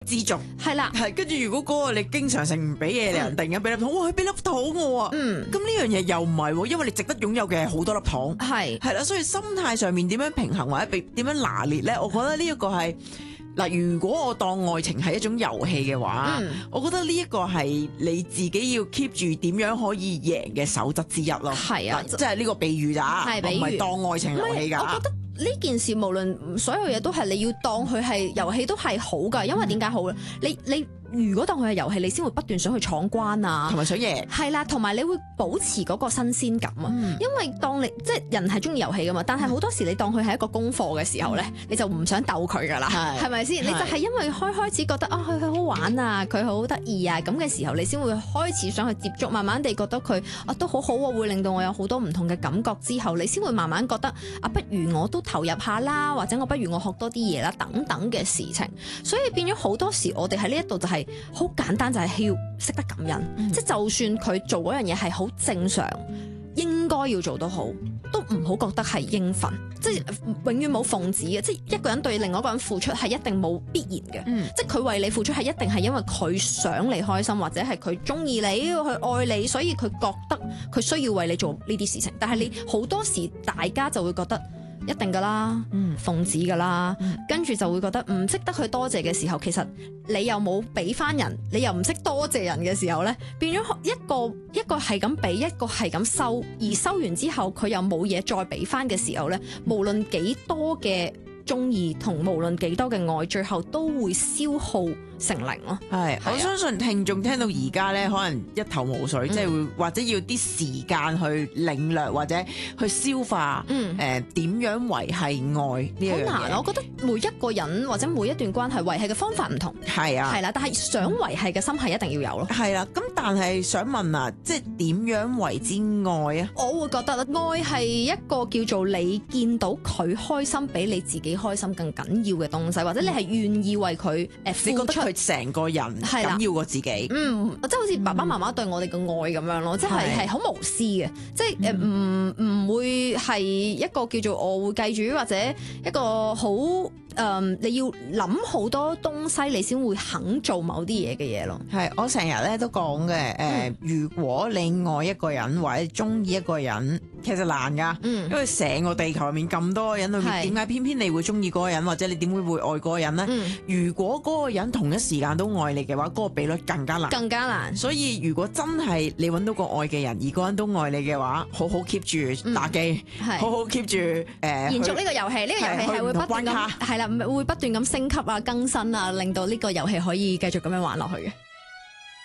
知足。 係啦， 係跟住如果嗰個你經常性唔俾嘢，人突然間俾粒糖，哇佢俾粒糖我啊，咁呢樣嘢又唔係喎，因為你值得擁有嘅係好多粒糖。係啦，所以心態上面點樣平衡或者點樣拿捏咧？我覺得呢一個係嗱，如果我當愛情係一種遊戲嘅話，我覺得呢一個係你自己要 keep 住點樣可以贏嘅守則之一咯。 係啊， 即係呢個比喻咋，我唔係當愛情遊戲㗎。 我覺得呢件事無論所有嘢都係你要當佢係遊戲都係好㗎，因為點解好咧？你如果當佢係遊戲，你先會不斷想去闖關啊， 同埋想贏。係啦，同埋你會保持嗰個新鮮感啊。因為當你即係人係中意遊戲噶嘛，但係好多時你當佢係一個功課嘅時候咧，你就唔想鬥佢噶啦，係咪先？你就係因為開始覺得啊，佢好玩啊，佢好得意啊，咁嘅時候你先會開始想去接觸，慢慢地覺得佢啊都好好喎，會令到我有好多唔同嘅感覺之後，你先會慢慢覺得啊，不如我都投入下啦，或者我不如我學多啲嘢啦，等等嘅事情。所以變咗好多時，我哋喺呢一度就係好簡單，就係要識得感恩，即係就算佢做嗰樣嘢係好正常，應該要做都好，都唔好覺得係應份，即係永遠冇奉旨嘅，即係一個人對另外一個人付出係一定冇必然嘅，即係佢為你付出係一定係因為佢想你開心，或者係佢中意你，佢愛你，所以佢覺得佢需要為你做呢啲事情。但係你好多時大家就會覺得一定噶啦，奉旨噶啦，跟住就會覺得唔識得去多謝嘅時候，其實你又冇俾翻人，你又唔識多謝人嘅時候呢，變咗一個係咁俾，一個係咁收，而收完之後佢又冇嘢再俾翻嘅時候呢，無論幾多嘅中意同無論幾多嘅愛，最後都會消耗成零咯。 係，我相信聽眾聽到而家咧，可能一頭霧水，即係會或者要啲時間去領略或者去消化，點樣維繫愛呢樣嘢。好難， 我覺得每一個人或者每一段關係維繫嘅方法唔同。係啊，係啦，但係想維繫嘅心係一定要有咯。 係啦，咁但係想問啊，即係點樣為之愛啊？ 我會覺得愛係一個叫做你見到佢開心比你自己開心更緊要嘅東西，或者你係願意為佢付出。 成個人緊要過自己， 即係好似爸爸媽媽對我哋嘅愛咁樣咯，即係好無私嘅，即係唔會係一個叫做我會記住，或者一個好你要諗好多東西，你先會肯做某啲嘢嘅嘢咯。 係，我成日咧都講嘅，如果你愛一個人或者中意一個人，其實難噶，因為成個地球入面咁多個人裏面，點解偏偏你會中意嗰個人，或者你點會愛嗰個人呢？如果嗰個人同一時間都愛你嘅話，嗰個比率更加難，更加難。所以如果真係你揾到個愛嘅人，而嗰個人都愛你嘅話，好好 keep 住打機，好好 keep 住延續呢個遊戲，呢個遊戲係會不斷咁係啦，會不斷咁升級啊、更新啊，令到呢個遊戲可以繼續咁樣玩落去嘅。